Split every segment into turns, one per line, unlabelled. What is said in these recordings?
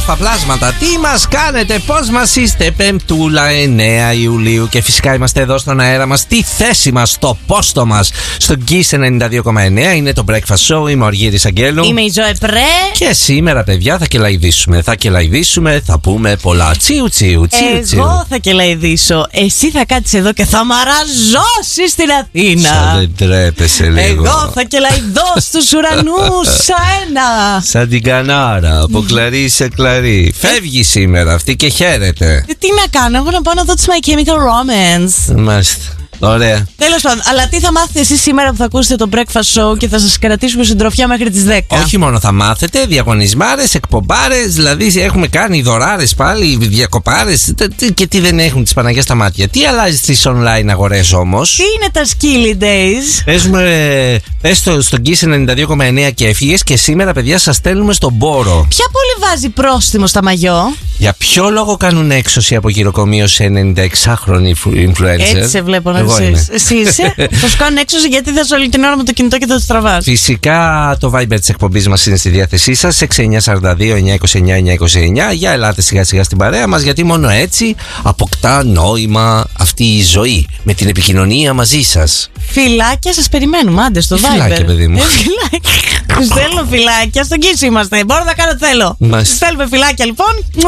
όμορφα πλάσματα. Τι μας κάνετε, πώς μας είστε? Πεμπτούλα 9 Ιουλίου και φυσικά είμαστε εδώ στον αέρα μας, στη θέση μας, στο πόστο μας, στο Kiss 92,9. Είναι το Breakfast Show, είμαι ο Αργύρης Αγγέλου.
Είμαι η Ζωέ Πρέ.
Και σήμερα, παιδιά, θα κελαϊδήσουμε, θα πούμε πολλά. Τσιου.
Εγώ θα κελαϊδήσω. Εσύ θα κάτσεις εδώ και θα μαραζώσεις στην Αθήνα.
Σαν δεν τρέπεσαι λίγο.
Εγώ θα κελαϊδώ στους ουρανούς ένα.
Σαν την Κανάρα, από κλαρί σε κλαρί. Φεύγει σήμερα αυτή και χαίρεται.
Τι να κάνω, εγώ να πάω να δω τις My Chemical Romance.
Μάλιστα. Ωραία.
Τέλος πάντων, αλλά τι θα μάθετε εσείς σήμερα που θα ακούσετε το Breakfast Show και θα σας κρατήσουμε συντροφιά μέχρι τις 10?
Όχι μόνο θα μάθετε, διαγωνισμάρες, εκπομπάρες, δηλαδή έχουμε κάνει δωράρες πάλι, διακοπάρες και τι δεν έχουν τις Παναγιές στα μάτια. Τι αλλάζει στις online αγορές όμως?
Τι είναι τα Skilly Days?
Πες στο Kiss 92,9 και έφυγες και σήμερα, παιδιά, σας στέλνουμε στον Μπόρο.
Ποια πόλη βάζει πρόστιμο στα μαγιό?
Για ποιο λόγο κάνουν έξωση από γυροκομείο σε 96χρονοι influencer?
Έτσι σε βλέπω να εσύ είσαι. Θα σου κάνουν έξωση γιατί θα σου όλη την ώρα με το κινητό και θα του τραβάς.
Φυσικά το Viber της εκπομπής μας είναι στη διάθεσή σας, 6942 929 929. Για ελάτε σιγά σιγά στην παρέα μας, γιατί μόνο έτσι αποκτά νόημα αυτή η ζωή, με την επικοινωνία μαζί σας.
Φιλάκια, σας περιμένουμε, άντε στο Viber.
Φιλάκια, παιδί μου.
Τους στέλνω φιλάκια, στον Kiss είμαστε. Μπορώ να κάνω θέλω. Τους στέλνουμε φιλάκια λοιπόν.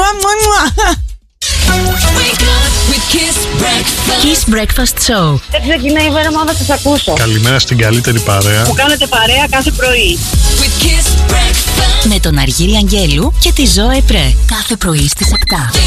Kiss Breakfast Show.
Δεν ξεκινάει η μέρα μου να σας ακούσω.
Καλημέρα στην καλύτερη παρέα.
Που κάνετε παρέα κάθε πρωί.
Με τον Αργύρη Αγγέλου και τη Ζωέ Πρέ. Κάθε πρωί στις 7.